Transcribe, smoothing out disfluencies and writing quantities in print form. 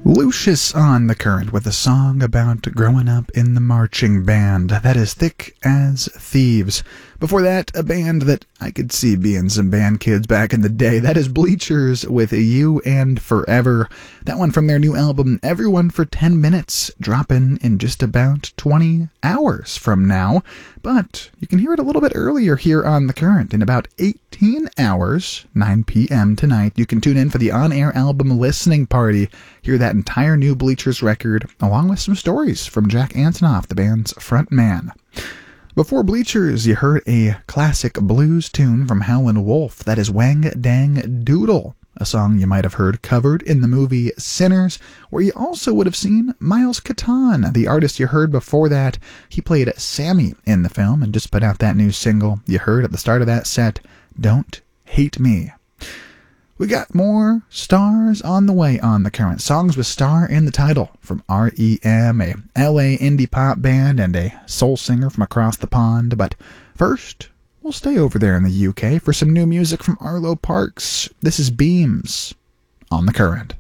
Lucius on the Current with a song about growing up in the marching band. That is Thick as Thieves. Before that, a band that I could see being some band kids back in the day. That is Bleachers with You and Forever. That one from their new album, Everyone for 10 Minutes, dropping in just about 20 hours from now. But you can hear it a little bit earlier here on The Current. In about 18 hours, 9 p.m. tonight, you can tune in for the on-air album listening party. Hear that entire new Bleachers record, along with some stories from Jack Antonoff, the band's front man. Before Bleachers, you heard a classic blues tune from Howlin' Wolf. That is Wang Dang Doodle, a song you might have heard covered in the movie Sinners, where you also would have seen Miles Catan, the artist you heard before that. He played Sammy in the film and just put out that new single you heard at the start of that set, Don't Hate Me. We got more stars on the way on The Current. Songs with star in the title from R.E.M., a L.A. indie pop band and a soul singer from across the pond. But first, we'll stay over there in the UK for some new music from Arlo Parks. This is Beams on The Current.